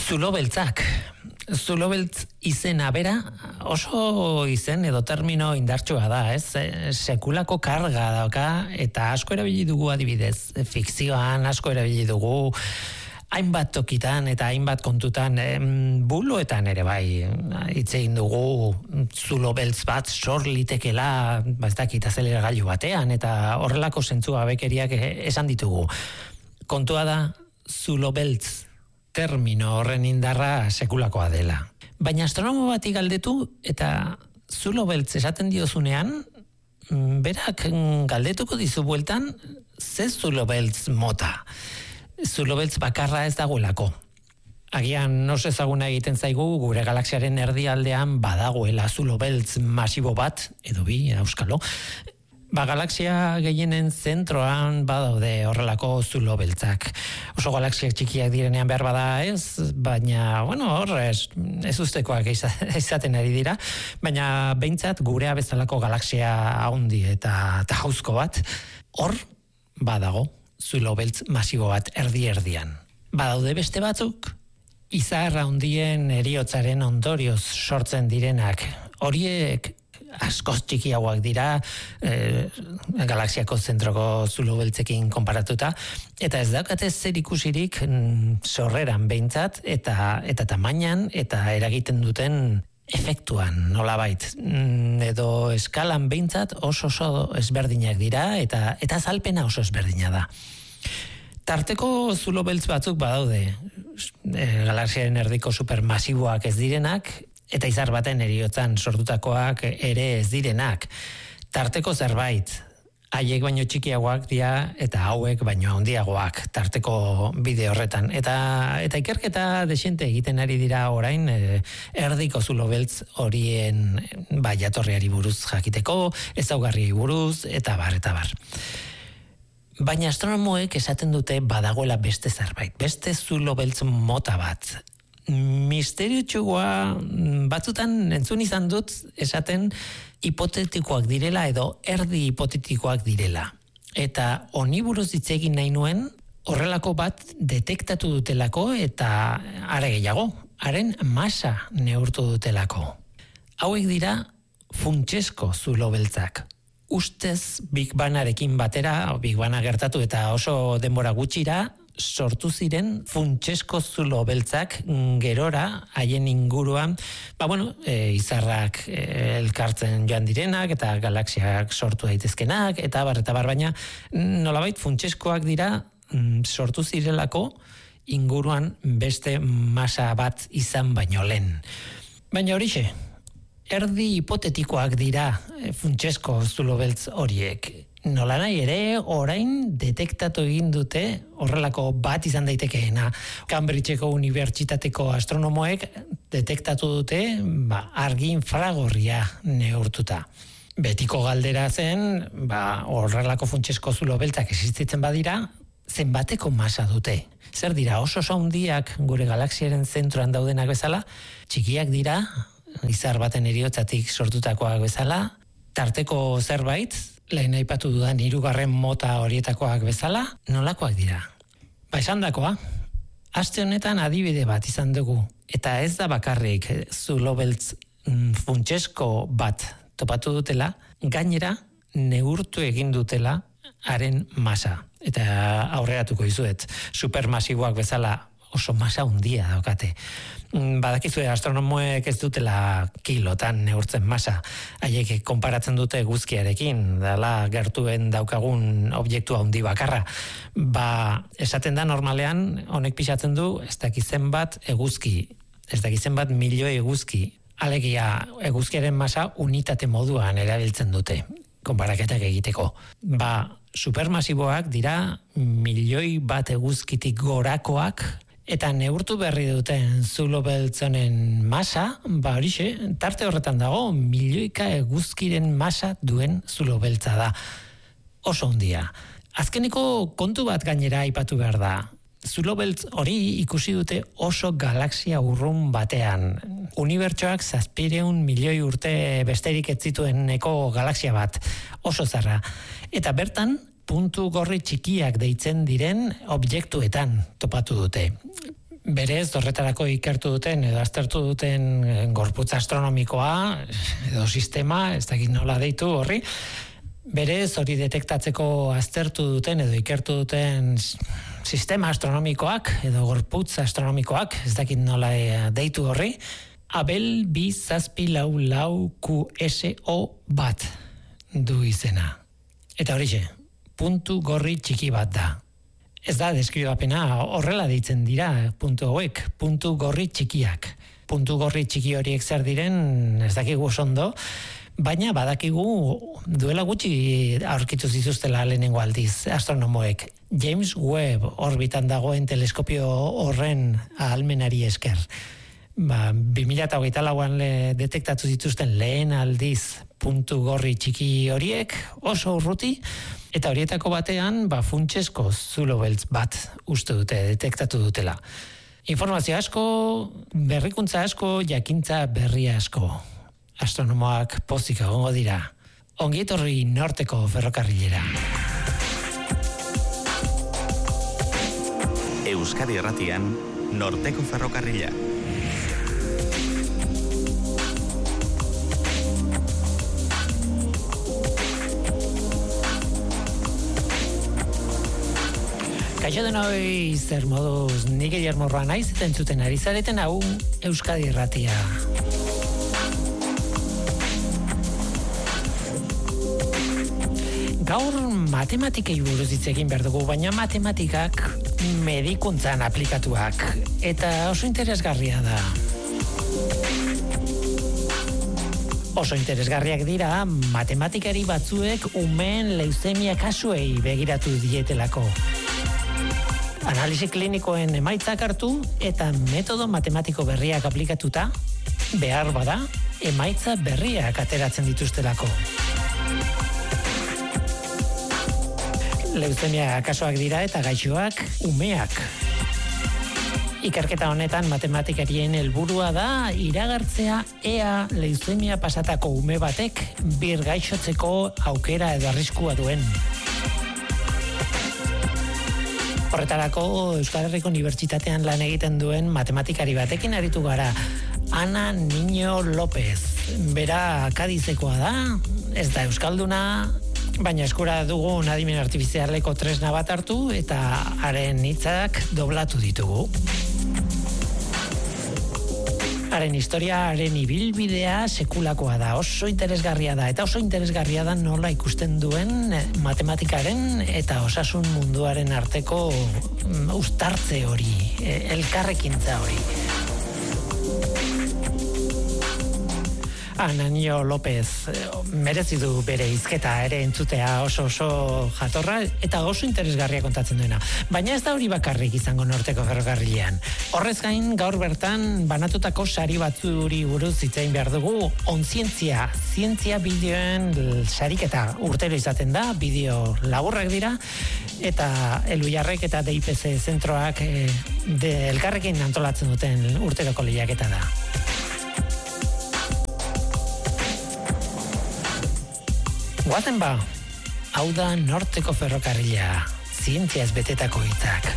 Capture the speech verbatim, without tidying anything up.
Zulo beltzak. Zulo beltz izena bera oso izen edo termino indartsua da, ez? Sekulako karga dauka eta asko erabili dugu adibidez. Fikzioan asko erabili dugu hainbat tokitan eta hainbat kontutan em, buloetan ere bai hitz egin dugu zulo beltz bat sor litekela, ba ez dakit azeleragailu batean eta horrelako zentzu gabekeriak esan ditugu. Kontua da zulo beltz termino horren indarra sekulakoa dela. Baina astronomo bati galdetu eta zulo beltz esaten diozunean, berak galdetuko dizu bueltan ze zulo beltz mota. Zulo beltz bakarra ez dagoelako. Agian oso ezaguna egiten zaigu gure galaxiaren erdialdean badagoela zulo beltz masibo bat, edo bi, auskalo. Ba, galaxia gehienen zentroan badaude horrelako zulo beltzak. Oso galaxiak txikiak direnean behar bada ez, baina, bueno, hor, ez, ez ustekoak izaten ari dira, baina behintzat gurea bezalako galaxia haundi eta, eta jauzko bat, hor badago zulo beltz masibo bat erdi-erdian. Badaude beste batzuk, izar handien heriotzaren ondorioz sortzen direnak, horiek askoz txikiagoak dira eh, galaxiako zentroko zulo beltzekin konparatuta eta ez daukate zer ikusirik mm, sorreran behintzat eta eta tamainan eta eragiten duten efektuan nolabait mm, edo eskalan behintzat oso oso ezberdinak dira eta eta azalpena oso ezberdina da. Tarteko zulo beltz batzuk badaude e, galaxiaren erdiko supermasiboak ez direnak eta izar baten heriotzan sortutakoak ere ez direnak. Tarteko zerbait, haiek baino txikiagoak dira eta hauek baino handiagoak tarteko bide horretan. Eta eta ikerketa desente egiten ari dira orain e, erdiko zulo beltz horien ba, jatorriari buruz jakiteko, ezaugarriei buruz eta bar eta bar. Baina astronomoek esaten dute badagoela beste zerbait, beste zulo beltz mota bat. Misterio txugua batzutan entzun izan dut esaten hipotetikoak direla edo erdi hipotetikoak direla. Eta honi buruz hitz egin nahi nuen horrelako bat detektatu dutelako eta are gehiago, haren masa neurtu dutelako. Hauek dira funtsezko zulo beltzak. Ustez Big Bangarekin batera, Big Banga gertatu eta oso denbora gutxira, sortu ziren funtsezko zulo beltzak gerora haien inguruan, ba bueno, e, izarrak e, elkartzen joan direnak eta galaxiak sortu daitezkenak eta bar eta bar, baina nolabait funtsezkoak dira mm, sortu zirelako inguruan beste masa bat izan baino lehen. Baina horixe, erdi hipotetikoak dira e, funtsezko zulo beltz horiek. Nola nahi ere, orain detektatu egin dute horrelako bat izan daitekeena. Cambridgeko unibertsitateko astronomoek detektatu dute ba, argi infragorria neurtuta. Betiko galdera zen, ba, horrelako funtsezko zulo beltzak existitzen badira, zenbateko masa dute. Zer dira, oso oso handiak gure galaxiaren zentroan daudenak bezala, txikiak dira, izar baten heriotzatik sortutakoak bezala, tarteko zerbait, lehen aipatu dudan hirugarren mota horietakoak bezala, nolakoak dira. Ba esandakoa, aste honetan adibide bat izan dugu, eta ez da bakarrik zulo beltz funtsezko bat topatu dutela, gainera neurtu egin dutela haren masa. Eta aurreratuko dizuet, supermasiboak bezala oso masa handia daukate. Badakizue astronomoek ez dutela kilotan neurtzen masa, haiek konparatzen dute eguzkiarekin, dela gertuen daukagun objektu handi bakarra. Ba, esaten da normalean, honek pisatzen du, ez dakizen bat eguzki, ez dakizen bat milioi eguzki. Alegia, eguzkiaren masa unitate moduan erabiltzen dute, konparaketak egiteko. Ba, supermasiboak dira milioi bat eguzkitik gorakoak, eta neurtu berri duten zulo beltzonen masa, ba horixe, tarte horretan dago, milioika eguzkiren masa duen zulo beltza da. Oso handia. Azkeneko kontu bat gainera aipatu behar da. Zulo beltz hori ikusi dute oso galaxia urrun batean. Unibertsoak zazpireun milioi urte besterik ez zitueneko galaxia bat. Oso zarra. Eta bertan, puntu gorri txikiak deitzen diren objektuetan topatu dute. berez horretarako ikertu duten edo aztertu duten gorputz astronomikoa edo sistema, ez dakit nola deitu horri, berez hori detektatzeko aztertu duten edo ikertu duten sistema astronomikoak edo gorputz astronomikoak, ez dakit nola deitu horri, Abel bi zazpi lau lau Q S O bat du izena. Eta horixe, puntu gorri txiki bat da. Ez da, deskribapena horrela deitzen dira puntu hauek, puntu gorri txikiak. Puntu gorri txiki horiek zer diren, ez dakigu ondo, baina badakigu duela gutxi aurkitu zituztela lehenengo aldiz astronomoek. James Webb orbitan dagoen teleskopio horren ahalmenari esker. Ba, bi mila hogeita lauan detektatu zituzten lehen aldiz puntu gorri txiki horiek oso urruti, eta horietako batean ba, funtsesko zulo beltz bat uste dute, detektatu dutela. Informazio asko, berrikuntza asko, jakintza berri asko. Astronomoak pozik egongo dira. Ongi etorri norteko ferrokarrilera. Euskadi Erratian, norteko ferrokarrila. Kaixo denoi, zer moduz, ni Guillermo Roa naiz eta entzuten ari zareten hau Euskadi Irratia. Gaur matematikei buruz hitz egin behar dugu, baina matematikak medikuntzan aplikatuak, eta oso interesgarria da. Oso interesgarriak dira matematikari batzuek umeen leuzemia kasuei begiratu dietelako. Analisi klinikoen emaitzak hartu eta metodo matematiko berriak aplikatuta, behar bada, emaitza berriak ateratzen dituztelako. Leuzemia kasuak dira eta gaixoak umeak. Ikerketa honetan matematikarien helburua da iragartzea ea leuzemia pasatako ume batek bir gaixotzeko aukera edo arriskua duen. Horretarako Euskal Herriko Unibertsitatean lan egiten duen matematikari batekin aritu gara, Ana Niño López. Bera Kadizekoa da, ez da euskalduna, baina eskura dugun adimen artifizialeko tresna bat hartu eta haren hitzak doblatu ditugu. Haren historia, haren ibilbidea sekulakoa da, oso interesgarria da, eta oso interesgarria da nola ikusten duen matematikaren eta osasun munduaren arteko uztartze hori, elkarrekintza hori. Ana Niño López merezi du bere hizketa ere entzutea oso oso jatorra eta oso interesgarria kontatzen duena. Baina ez da hori bakarrik izango norteko ferrokarrilean. Horrez gain gaur bertan banatutako sari batzuri buruz hitz egin behar dugu. Onzientzia, zientzia bideoen sariketa urtero izaten da, bideo laburrak dira, eta Elhuiarrek eta D I P C zentroak e, de elkarrekin antolatzen duten urteroko lehiaketa da. Guazen ba, hau da norteko ferrokarrila, zientziaz betetako hitzak.